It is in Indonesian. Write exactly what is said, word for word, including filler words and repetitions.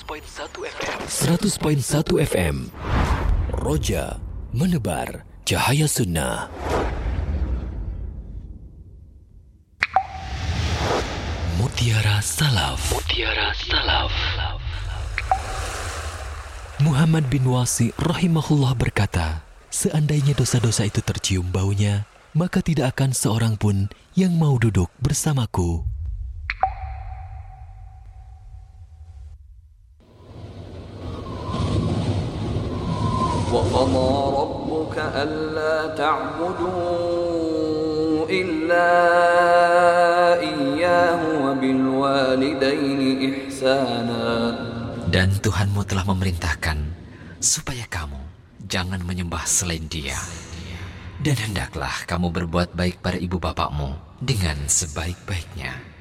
seratus koma satu F M. Roja menebar cahaya sunnah. Mutiara Salaf. Mutiara Salaf. Muhammad bin Wasi rahimahullah berkata, seandainya dosa-dosa itu tercium baunya, maka tidak akan seorang pun yang mau duduk bersamaku. وَقَضَى رَبُّكَ أَلَّا تَعْبُدُوا إِلَّا إِيَّاهُ وَبِالْوَالِدَيْنِ إِحْسَانًا. Dan Tuhanmu telah memerintahkan supaya kamu jangan menyembah selain Dia. Dan hendaklah kamu berbuat baik pada ibu bapakmu dengan sebaik-baiknya.